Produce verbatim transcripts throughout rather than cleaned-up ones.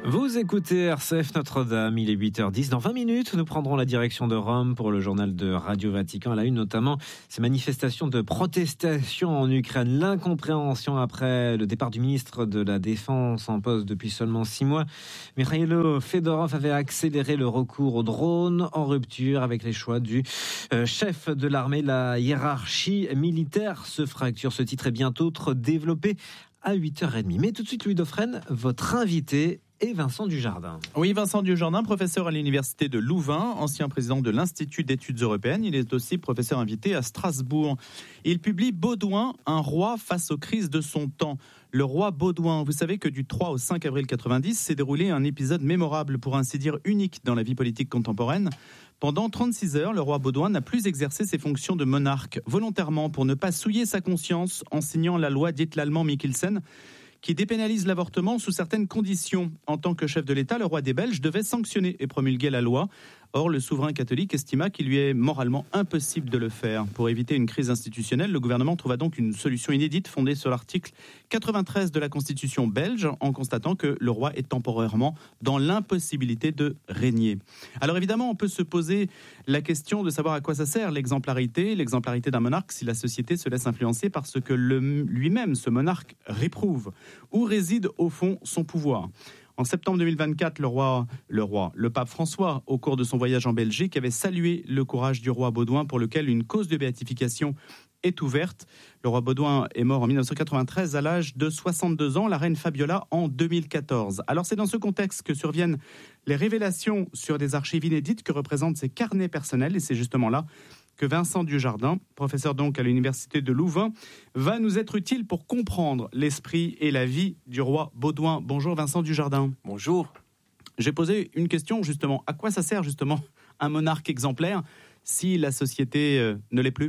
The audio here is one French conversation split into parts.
Vous écoutez R C F Notre-Dame, il est huit heures dix. Dans vingt minutes, nous prendrons la direction de Rome pour le journal de Radio Vatican. Elle a eu notamment ces manifestations de protestation en Ukraine. L'incompréhension après le départ du ministre de la Défense en poste depuis seulement six mois. Mikhailo Fedorov avait accéléré le recours aux drones en rupture avec les choix du chef de l'armée. La hiérarchie militaire se fracture. Ce titre est bientôt développé à huit heures trente. Mais tout de suite, Louis Dauphren, votre invité et Vincent Dujardin. Oui, Vincent Dujardin, professeur à l'université de Louvain, ancien président de l'Institut d'études européennes. Il est aussi professeur invité à Strasbourg. Il publie Baudouin, un roi face aux crises de son temps. Le roi Baudouin, vous savez que du trois au cinq avril quatre-vingt-dix s'est déroulé un épisode mémorable, pour ainsi dire unique dans la vie politique contemporaine. Pendant trente-six heures, le roi Baudouin n'a plus exercé ses fonctions de monarque, volontairement pour ne pas souiller sa conscience en signant la loi dite l'allemand Mikkelsen, qui dépénalise l'avortement sous certaines conditions. En tant que chef de l'État, le roi des Belges devait sanctionner et promulguer la loi. Or, le souverain catholique estima qu'il lui est moralement impossible de le faire. Pour éviter une crise institutionnelle, le gouvernement trouva donc une solution inédite fondée sur l'article quatre-vingt-treize de la Constitution belge, en constatant que le roi est temporairement dans l'impossibilité de régner. Alors évidemment, on peut se poser la question de savoir à quoi ça sert l'exemplarité, l'exemplarité d'un monarque si la société se laisse influencer par ce que le, lui-même, ce monarque, réprouve. Où réside au fond son pouvoir ? En septembre deux mille vingt-quatre, le roi, le roi, le pape François, au cours de son voyage en Belgique, avait salué le courage du roi Baudouin pour lequel une cause de béatification est ouverte. Le roi Baudouin est mort en dix-neuf cent quatre-vingt-treize à l'âge de soixante-deux ans, la reine Fabiola en deux mille quatorze. Alors c'est dans ce contexte que surviennent les révélations sur des archives inédites que représentent ses carnets personnels, et c'est justement là que Vincent Dujardin, professeur donc à l'université de Louvain, va nous être utile pour comprendre l'esprit et la vie du roi Baudouin. Bonjour Vincent Dujardin. Bonjour. J'ai posé une question justement. À quoi ça sert justement un monarque exemplaire si la société euh, ne l'est plus ?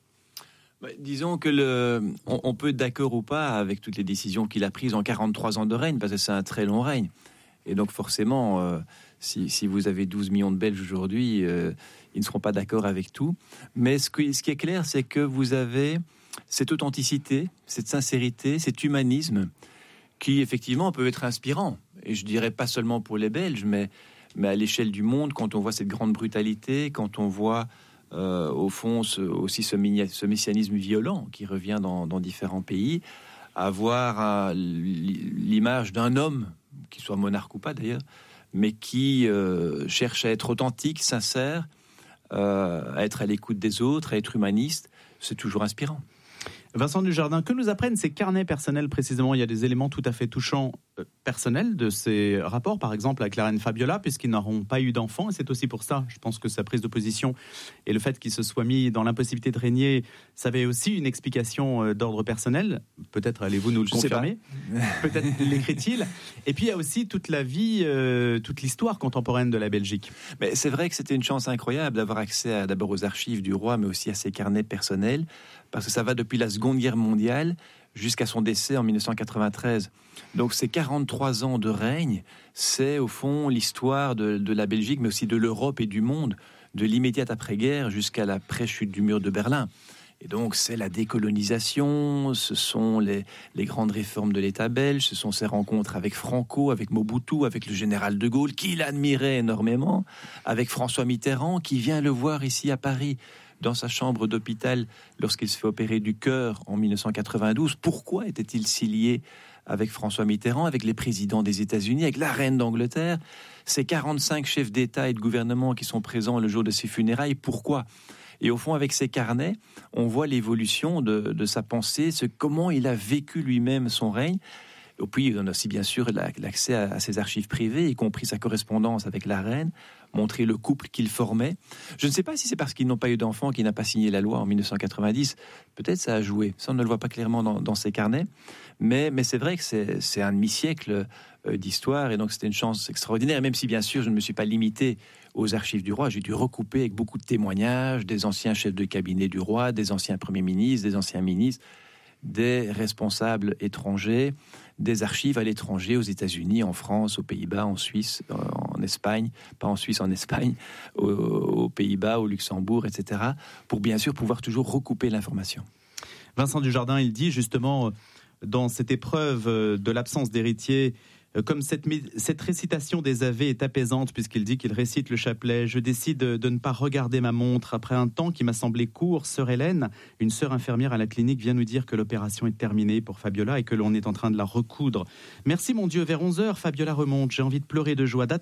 Bah, disons que le, on, on peut être d'accord ou pas avec toutes les décisions qu'il a prises en quarante-trois ans de règne, parce que c'est un très long règne. Et donc forcément, euh, si, si vous avez douze millions de Belges aujourd'hui, euh, ils ne seront pas d'accord avec tout. Mais ce, que, ce qui est clair, c'est que vous avez cette authenticité, cette sincérité, cet humanisme qui, effectivement, peut être inspirant. Et je dirais pas seulement pour les Belges, mais, mais à l'échelle du monde, quand on voit cette grande brutalité, quand on voit, euh, au fond, ce, aussi ce, ce messianisme violent qui revient dans, dans différents pays, avoir euh, l'image d'un homme, qu'il soit monarque ou pas d'ailleurs, mais qui euh, cherche à être authentique, sincère, euh, à être à l'écoute des autres, à être humaniste, c'est toujours inspirant. Vincent Dujardin, que nous apprennent ces carnets personnels précisément ? Il y a des éléments tout à fait touchants euh, personnels de ces rapports, par exemple avec la reine Fabiola, puisqu'ils n'auront pas eu d'enfants, et c'est aussi pour ça, je pense que sa prise de position et le fait qu'il se soit mis dans l'impossibilité de régner, ça avait aussi une explication euh, d'ordre personnel. Peut-être allez-vous nous le je confirmer. Peut-être l'écrit-il. Et puis il y a aussi toute la vie, euh, toute l'histoire contemporaine de la Belgique. Mais c'est vrai que c'était une chance incroyable d'avoir accès à, d'abord aux archives du roi, mais aussi à ses carnets personnels, parce que ça va depuis la Seconde Guerre mondiale jusqu'à son décès en dix-neuf cent quatre-vingt-treize. Donc ces quarante-trois ans de règne, c'est au fond l'histoire de, de la Belgique, mais aussi de l'Europe et du monde, de l'immédiate après-guerre jusqu'à la pré-chute du mur de Berlin. Et donc c'est la décolonisation, ce sont les, les grandes réformes de l'État belge, ce sont ses rencontres avec Franco, avec Mobutu, avec le général de Gaulle, qu'il admirait énormément, avec François Mitterrand, qui vient le voir ici à Paris, dans sa chambre d'hôpital lorsqu'il se fait opérer du cœur en dix-neuf cent quatre-vingt-douze. Pourquoi était-il si lié avec François Mitterrand, avec les présidents des États-Unis, avec la reine d'Angleterre ? Ces quarante-cinq chefs d'État et de gouvernement qui sont présents le jour de ses funérailles, pourquoi ? Et au fond, avec ces carnets, on voit l'évolution de, de sa pensée, ce, comment il a vécu lui-même son règne. Et puis, il donne aussi bien sûr l'accès à ses archives privées, y compris sa correspondance avec la reine, montrer le couple qu'il formait. Je ne sais pas si c'est parce qu'ils n'ont pas eu d'enfant qu'il n'a pas signé la loi en dix-neuf cent quatre-vingt-dix. Peut-être ça a joué. Ça, on ne le voit pas clairement dans, dans ses carnets. Mais, mais c'est vrai que c'est, c'est un demi-siècle euh, d'histoire, et donc c'était une chance extraordinaire. Même si, bien sûr, je ne me suis pas limité aux archives du roi, j'ai dû recouper avec beaucoup de témoignages des anciens chefs de cabinet du roi, des anciens premiers ministres, des anciens ministres, des responsables étrangers, des archives à l'étranger, aux États-Unis, en France, aux Pays-Bas, en Suisse, en Espagne, pas en Suisse, en Espagne, aux, aux Pays-Bas, au Luxembourg, et cetera, pour bien sûr pouvoir toujours recouper l'information. Vincent Dujardin, il dit justement, dans cette épreuve de l'absence d'héritier, Comme cette, cette récitation des Ave est apaisante, puisqu'il dit qu'il récite le chapelet. Je décide de ne pas regarder ma montre. Après un temps qui m'a semblé court, sœur Hélène, une sœur infirmière à la clinique, vient nous dire que l'opération est terminée pour Fabiola et que l'on est en train de la recoudre. Merci mon Dieu, vers onze heures, Fabiola remonte. J'ai envie de pleurer de joie, d'attendre